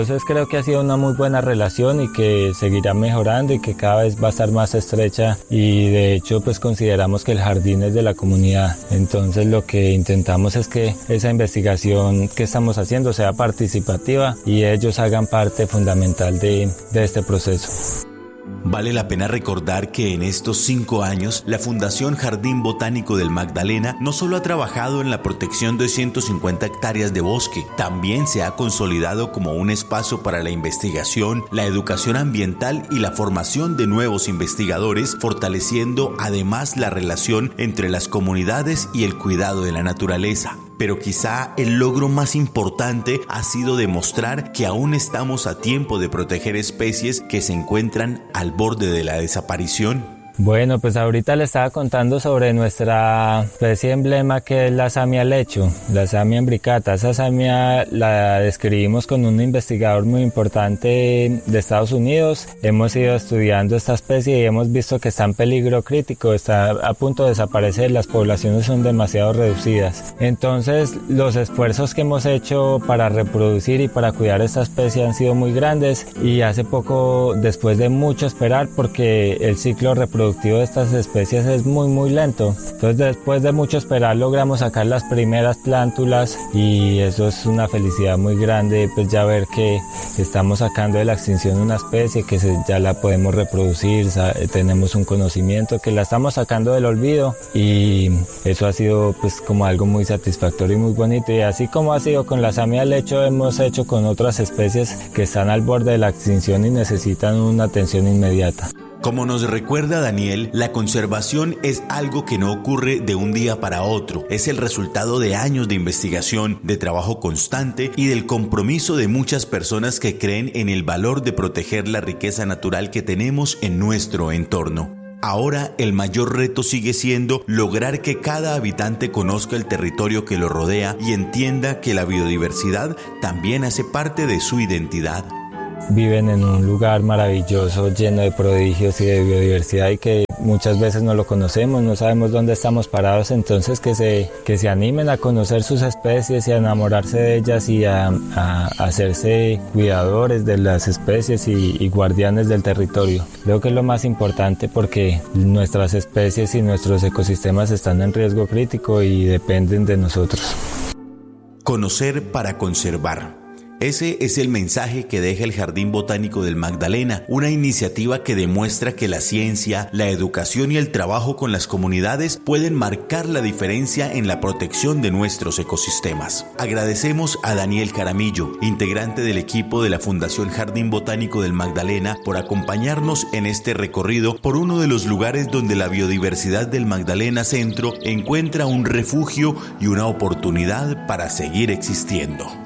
Entonces creo que ha sido una muy buena relación y que seguirá mejorando y que cada vez va a estar más estrecha, y de hecho pues consideramos que el jardín es de la comunidad. Entonces lo que intentamos es que esa investigación que estamos haciendo sea participativa y ellos hagan parte fundamental de este proceso. Vale la pena recordar que en estos 5 años, la Fundación Jardín Botánico del Magdalena no solo ha trabajado en la protección de 150 hectáreas de bosque, también se ha consolidado como un espacio para la investigación, la educación ambiental y la formación de nuevos investigadores, fortaleciendo además la relación entre las comunidades y el cuidado de la naturaleza. Pero quizá el logro más importante ha sido demostrar que aún estamos a tiempo de proteger especies que se encuentran al borde de la desaparición. Bueno, pues ahorita le estaba contando sobre nuestra especie emblema, que es la Samia lecho, la Samia imbricata. Esa Samia la describimos con un investigador muy importante de Estados Unidos. Hemos ido estudiando esta especie y hemos visto que está en peligro crítico, está a punto de desaparecer, las poblaciones son demasiado reducidas. Entonces los esfuerzos que hemos hecho para reproducir y para cuidar esta especie han sido muy grandes, y hace poco, después de mucho esperar, porque el ciclo reproductivo de estas especies es muy lento, entonces después de mucho esperar logramos sacar las primeras plántulas, y eso es una felicidad muy grande, pues ya ver que estamos sacando de la extinción una especie que ya la podemos reproducir, tenemos un conocimiento que la estamos sacando del olvido, y eso ha sido pues como algo muy satisfactorio y muy bonito. Y así como ha sido con la Samia lecho, hemos hecho con otras especies que están al borde de la extinción y necesitan una atención inmediata. Como nos recuerda Daniel, la conservación es algo que no ocurre de un día para otro. Es el resultado de años de investigación, de trabajo constante y del compromiso de muchas personas que creen en el valor de proteger la riqueza natural que tenemos en nuestro entorno. Ahora el mayor reto sigue siendo lograr que cada habitante conozca el territorio que lo rodea y entienda que la biodiversidad también hace parte de su identidad. Viven en un lugar maravilloso, lleno de prodigios y de biodiversidad, y que muchas veces no lo conocemos, no sabemos dónde estamos parados. Entonces que se animen a conocer sus especies y a enamorarse de ellas, y a hacerse cuidadores de las especies y guardianes del territorio. Creo que es lo más importante, porque nuestras especies y nuestros ecosistemas están en riesgo crítico y dependen de nosotros. Conocer para conservar. Ese es el mensaje que deja el Jardín Botánico del Magdalena, una iniciativa que demuestra que la ciencia, la educación y el trabajo con las comunidades pueden marcar la diferencia en la protección de nuestros ecosistemas. Agradecemos a Daniel Jaramillo, integrante del equipo de la Fundación Jardín Botánico del Magdalena, por acompañarnos en este recorrido por uno de los lugares donde la biodiversidad del Magdalena Centro encuentra un refugio y una oportunidad para seguir existiendo.